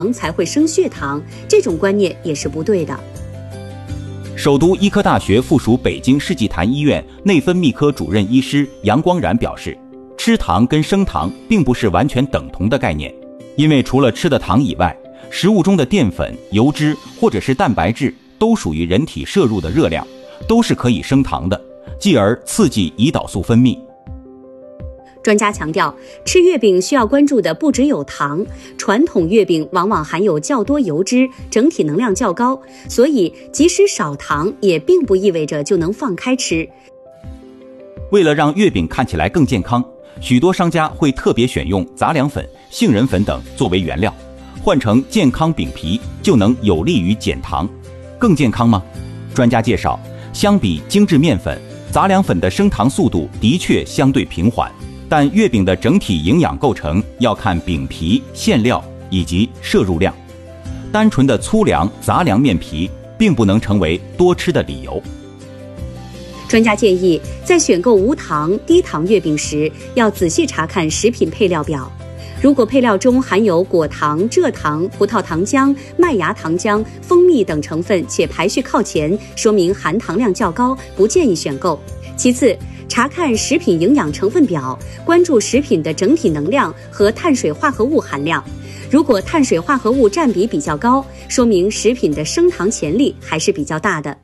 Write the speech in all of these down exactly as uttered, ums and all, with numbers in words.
才会升血糖，这种观念也是不对的。 首都医科大学附属北京世纪坛医院内分泌科主任医师杨光然表示，吃糖跟升糖并不是完全等同的概念，因为除了吃的糖以外，食物中的淀粉、油脂或者是蛋白质都属于人体摄入的热量，都是可以升糖的，继而刺激胰岛素分泌。 专家强调，吃月饼需要关注的不只有糖，传统月饼往往含有较多油脂，整体能量较高，所以即使少糖也并不意味着就能放开吃。 为了让月饼看起来更健康，许多商家会特别选用杂粮粉、杏仁粉等作为原料，换成健康饼皮就能有利于减糖。更健康吗？专家介绍，相比精制面粉，杂粮粉的升糖速度的确相对平缓，但月饼的整体营养构成要看饼皮、馅料以及摄入量。单纯的粗粮、杂粮面皮并不能成为多吃的理由。 专家建议，在选购无糖、低糖月饼时，要仔细查看食品配料表。如果配料中含有果糖、蔗糖、葡萄糖浆、麦芽糖浆、蜂蜜等成分且排序靠前，说明含糖量较高，不建议选购。其次，查看食品营养成分表，关注食品的整体能量和碳水化合物含量。如果碳水化合物占比比较高，说明食品的升糖潜力还是比较大的。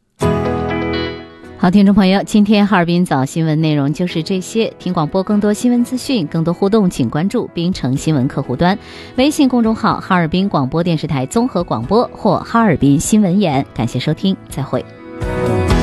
好，听众朋友，今天哈尔滨早新闻内容就是这些。听广播更多新闻资讯，更多互动，请关注滨城新闻客户端、微信公众号哈尔滨广播电视台综合广播或哈尔滨新闻眼。感谢收听，再会。